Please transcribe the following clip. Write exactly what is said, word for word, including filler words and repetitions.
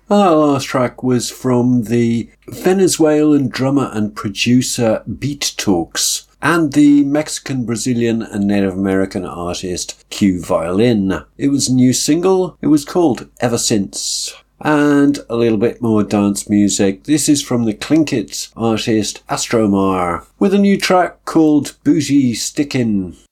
And that last track was from the Venezuelan drummer and producer Beat Talks and the Mexican, Brazilian and Native American artist Q Violin. It was a new single. It was called Ever Since. And a little bit more dance music. This is from the Clinkits artist Astromar with a new track called Booty Stickin'.